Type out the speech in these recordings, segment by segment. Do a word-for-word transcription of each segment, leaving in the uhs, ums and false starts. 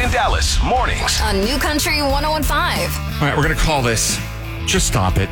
in Dallas, mornings. On New Country one oh one five. All right, we're going to call this Just Stop It.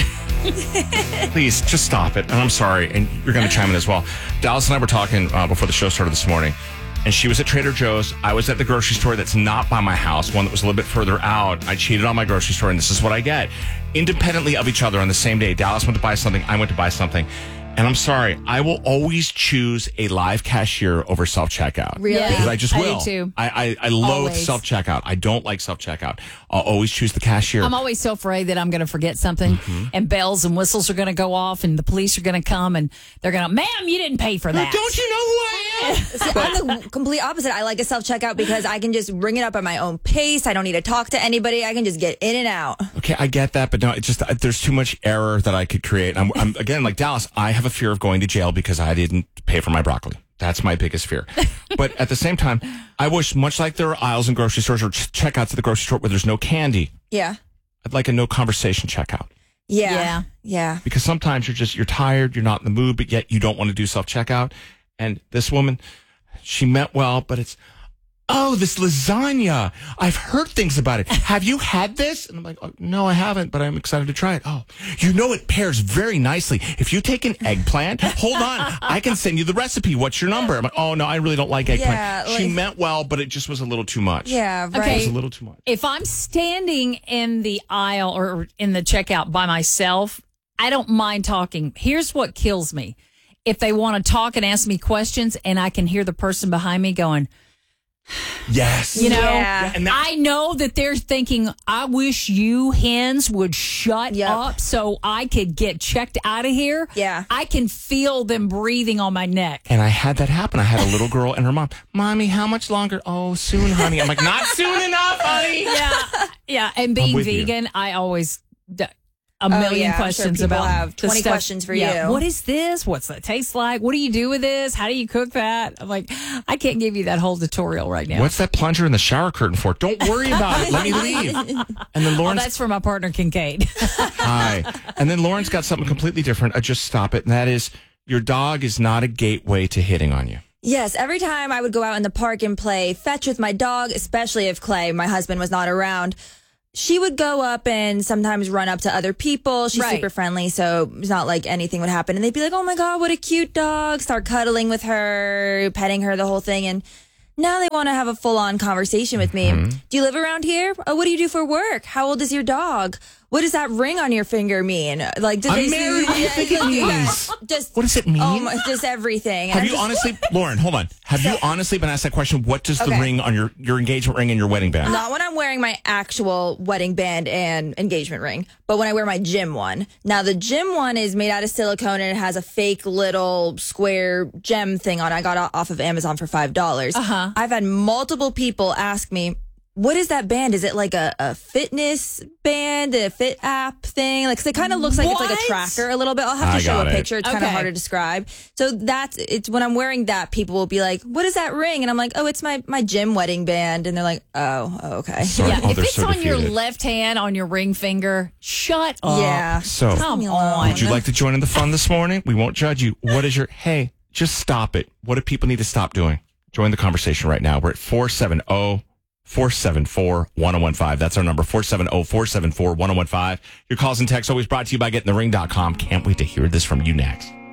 Please, just stop it. And I'm sorry, and you're going to chime in as well. Dallas and I were talking uh, before the show started this morning, and she was at Trader Joe's. I was at the grocery store that's not by my house, one that was a little bit further out. I cheated on my grocery store, and this is what I get. Independently of each other on the same day, Dallas went to buy something, I went to buy something. And I'm sorry, I will always choose a live cashier over self-checkout. Really? Because I just I will. do too. I, I, I loathe Always. self-checkout. I don't like self-checkout. I'll always choose the cashier. I'm always so afraid that I'm going to forget something, Mm-hmm. and bells and whistles are going to go off, and the police are going to come, and they're going to, ma'am, you didn't pay for that. Don't you know who I am? See, I'm the complete opposite. I like a self-checkout because I can just ring it up at my own pace. I don't need to talk to anybody. I can just get in and out. Okay, I get that, but no, it's just uh, there's too much error that I could create. I'm, I'm again like Dallas. I have a fear of going to jail because I didn't pay for my broccoli. That's my biggest fear. But at the same time, I wish, much like there are aisles in grocery stores or ch- checkouts at the grocery store where there's no candy, Yeah. I'd like a no conversation checkout. Yeah. Yeah. Yeah. Because sometimes you're just you're tired, you're not in the mood, but yet you don't want to do self checkout. And this woman, she meant well, but it's, oh, this lasagna. I've heard things about it. Have you had this? And I'm like, oh, no, I haven't, but I'm excited to try it. Oh, you know, it pairs very nicely. If you take an eggplant, hold on, I can send you the recipe. What's your number? I'm like, oh, no, I really don't like eggplant. Yeah, she like- meant well, but it just was a little too much. Yeah. Right. It Okay. was a little too much. If I'm standing in the aisle or in the checkout by myself, I don't mind talking. Here's what kills me. If they want to talk and ask me questions and I can hear the person behind me going, Yes. you know, Yeah. And that- I know that they're thinking, I wish you hens would shut Yep. up so I could get checked out of here. Yeah. I can feel them breathing on my neck. And I had that happen. I had a little girl and her mom, Mommy, how much longer? Oh, soon, honey. I'm like, not soon enough, honey. Yeah. Yeah. And being with you. vegan, I always, d- a Oh, million yeah, I'm sure questions people about have the twenty stuff. questions for Yeah. you. What is this? What's that taste like? What do you do with this? How do you cook that? I'm like, I can't give you that whole tutorial right now. What's that plunger in the shower curtain for? Don't worry about it. Let me leave. And then Oh, Lauren's that's for my partner, Kincaid. hi. And then Lauren's got something completely different. I just stop it. And that is your dog is not a gateway to hitting on you. Yes, every time I would go out in the park and play fetch with my dog, especially if Clay, my husband, was not around, she would go up and sometimes run up to other people. She's Right. super friendly, so it's not like anything would happen. And they'd be like, oh my God, what a cute dog. Start cuddling with her, petting her, the whole thing. And now they want to have a full-on conversation with me. Mm-hmm. Do you live around here? Oh, what do you do for work? How old is your dog? What does that ring on your finger mean? Like, do I'm they married. What do you think it means? Just, What does it mean? Oh, my- just everything. Have And you I'm just- honestly, Lauren, hold on. Have you honestly been asked that question? What does the Okay. ring on your, your engagement ring and your wedding band? Not when I'm wearing my actual wedding band and engagement ring, but when I wear my gym one. Now, the gym one is made out of silicone and it has a fake little square gem thing on it. I got it off of Amazon for five dollars. Uh-huh. I've had multiple people ask me, what is that band? Is it like a, a fitness band, a fit app thing? Like, 'cause it kind of looks like it's like What? a tracker a little bit. I'll have to I show got a it. picture. It's kind of Okay. hard to describe. So that's, it's when I'm wearing that, people will be like, what is that ring? And I'm like, oh, it's my, my gym wedding band. And they're like, oh, oh, okay. Sorry. Yeah, Oh, if they're it's so on your defeated. left hand, on your ring finger, shut up. Yeah. So, Come me alone. on. would you like to join in the fun this morning? We won't judge you. What is your, hey, just stop it. What do people need to stop doing? Join the conversation right now. We're at four seven zero, four seven four, one zero one five. That's our number, four seven zero, four seven four, one zero one five. Your calls and texts always brought to you by getting the ring dot com. Can't wait to hear this from you next.